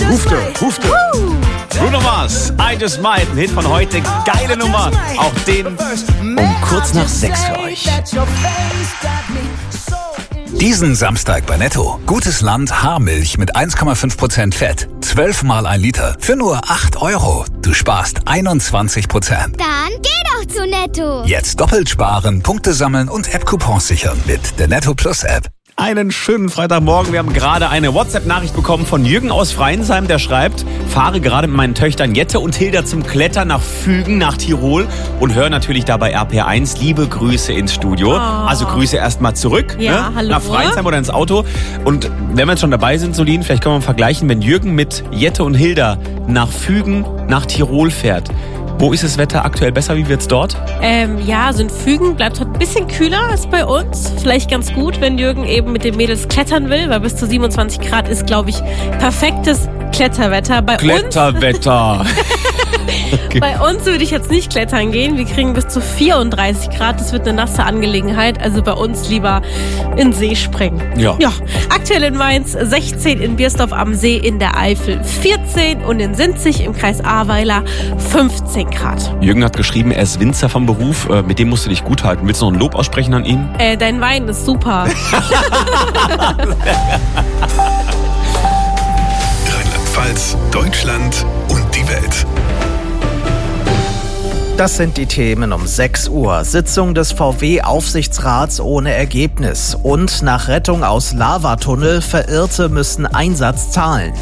Hufte. Bruno Mars, I Just Might, ein Hit von heute, geile Nummer. Auch den um kurz nach 6 für euch. Diesen Samstag bei Netto. Gutes Land Haarmilch mit 1,5% Fett. 12 mal 1 Liter für nur 8 €. Du sparst 21%. Dann geh doch zu Netto. Jetzt doppelt sparen, Punkte sammeln und App-Coupons sichern mit der Netto Plus App. Einen schönen Freitagmorgen. Wir haben gerade eine WhatsApp-Nachricht bekommen von Jürgen aus Freinsheim, der schreibt: Fahre gerade mit meinen Töchtern Jette und Hilda zum Klettern nach Fügen, nach Tirol und höre natürlich dabei RPR1. Liebe Grüße ins Studio. Also Grüße erstmal zurück, hallo. nach Freinsheim oder ins Auto. Und wenn wir jetzt schon dabei sind, Solin, vielleicht können wir vergleichen, wenn Jürgen mit Jette und Hilda nach Fügen, nach Tirol fährt. Wo ist das Wetter aktuell besser? Wie wird's dort? So in Fügen bleibt heute ein bisschen kühler als bei uns. Vielleicht ganz gut, wenn Jürgen eben mit den Mädels klettern will, weil bis zu 27 Grad ist, glaube ich, perfektes Kletterwetter. Kletterwetter. Okay. Bei uns würde ich jetzt nicht klettern gehen. Wir kriegen bis zu 34 Grad. Das wird eine nasse Angelegenheit. Also bei uns lieber in den See springen. Ja. Aktuell in Mainz 16, in Biersdorf am See in der Eifel 14 und in Sinzig im Kreis Ahrweiler 15 Grad. Jürgen hat geschrieben, er ist Winzer vom Beruf. Mit dem musst du dich gut halten. Willst du noch ein Lob aussprechen an ihn? Dein Wein ist super. Rheinland-Pfalz, Deutschland und die Welt. Das sind die Themen um 6 Uhr. Sitzung des VW-Aufsichtsrats ohne Ergebnis. Und nach Rettung aus Lavatunnel, Verirrte müssen Einsatz zahlen.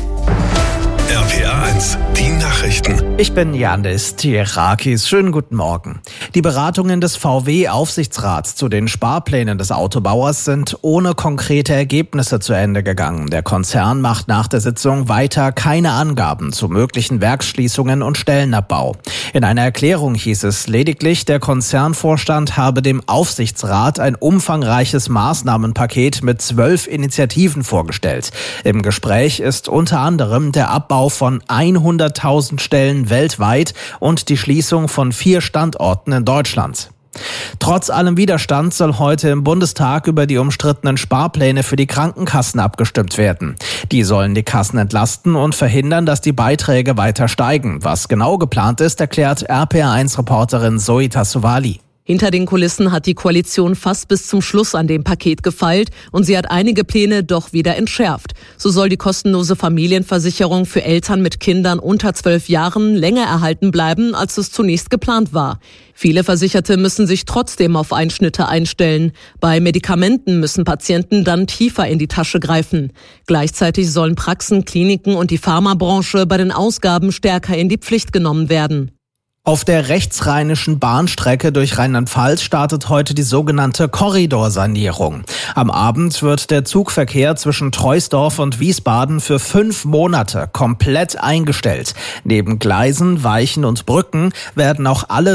RPR1, die Nachrichten. Ich bin Janis Tierakis. Schönen guten Morgen. Die Beratungen des VW-Aufsichtsrats zu den Sparplänen des Autobauers sind ohne konkrete Ergebnisse zu Ende gegangen. Der Konzern macht nach der Sitzung weiter keine Angaben zu möglichen Werksschließungen und Stellenabbau. In einer Erklärung hieß es lediglich, der Konzernvorstand habe dem Aufsichtsrat ein umfangreiches Maßnahmenpaket mit 12 Initiativen vorgestellt. Im Gespräch ist unter anderem der Abbau von 100.000 Stellen weltweit und die Schließung von 4 Standorten in Deutschland. Trotz allem Widerstand soll heute im Bundestag über die umstrittenen Sparpläne für die Krankenkassen abgestimmt werden. Die sollen die Kassen entlasten und verhindern, dass die Beiträge weiter steigen. Was genau geplant ist, erklärt RPR1-Reporterin Zoe Tassovali. Hinter den Kulissen hat die Koalition fast bis zum Schluss an dem Paket gefeilt und sie hat einige Pläne doch wieder entschärft. So soll die kostenlose Familienversicherung für Eltern mit Kindern unter 12 Jahren länger erhalten bleiben, als es zunächst geplant war. Viele Versicherte müssen sich trotzdem auf Einschnitte einstellen. Bei Medikamenten müssen Patienten dann tiefer in die Tasche greifen. Gleichzeitig sollen Praxen, Kliniken und die Pharmabranche bei den Ausgaben stärker in die Pflicht genommen werden. Auf der rechtsrheinischen Bahnstrecke durch Rheinland-Pfalz startet heute die sogenannte Korridorsanierung. Am Abend wird der Zugverkehr zwischen Troisdorf und Wiesbaden für 5 Monate komplett eingestellt. Neben Gleisen, Weichen und Brücken werden auch alle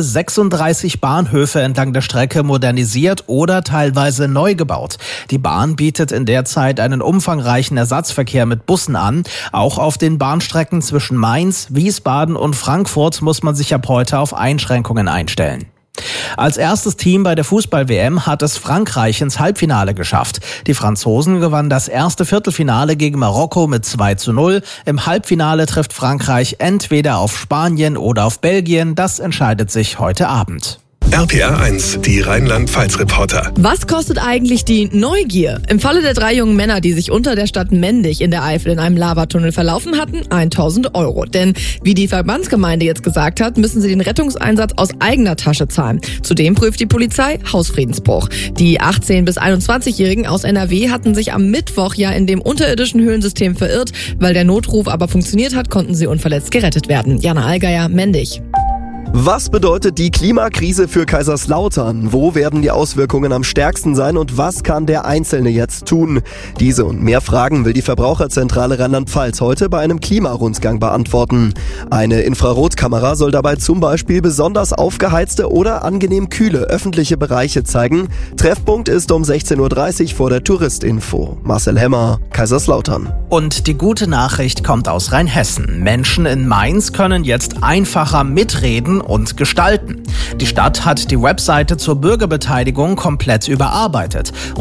36 Bahnhöfe entlang der Strecke modernisiert oder teilweise neu gebaut. Die Bahn bietet in der Zeit einen umfangreichen Ersatzverkehr mit Bussen an. Auch auf den Bahnstrecken zwischen Mainz, Wiesbaden und Frankfurt muss man sich ab heute auf Einschränkungen einstellen. Als erstes Team bei der Fußball-WM hat es Frankreich ins Halbfinale geschafft. Die Franzosen gewannen das erste Viertelfinale gegen Marokko mit 2:0. Im Halbfinale trifft Frankreich entweder auf Spanien oder auf Belgien. Das entscheidet sich heute Abend. RPR1, die Rheinland-Pfalz-Reporter. Was kostet eigentlich die Neugier? Im Falle der 3 jungen Männer, die sich unter der Stadt Mendig in der Eifel in einem Lavatunnel verlaufen hatten, 1.000 €. Denn wie die Verbandsgemeinde jetzt gesagt hat, müssen sie den Rettungseinsatz aus eigener Tasche zahlen. Zudem prüft die Polizei Hausfriedensbruch. Die 18- bis 21-Jährigen aus NRW hatten sich am Mittwoch ja in dem unterirdischen Höhlensystem verirrt. Weil der Notruf aber funktioniert hat, konnten sie unverletzt gerettet werden. Jana Allgeier, Mendig. Was bedeutet die Klimakrise für Kaiserslautern? Wo werden die Auswirkungen am stärksten sein und was kann der Einzelne jetzt tun? Diese und mehr Fragen will die Verbraucherzentrale Rheinland-Pfalz heute bei einem Klimarundgang beantworten. Eine Infrarotkamera soll dabei zum Beispiel besonders aufgeheizte oder angenehm kühle öffentliche Bereiche zeigen. Treffpunkt ist um 16:30 Uhr vor der Touristinfo. Marcel Hemmer, Kaiserslautern. Und die gute Nachricht kommt aus Rheinhessen. Menschen in Mainz können jetzt einfacher mitreden und gestalten. Die Stadt hat die Webseite zur Bürgerbeteiligung komplett überarbeitet.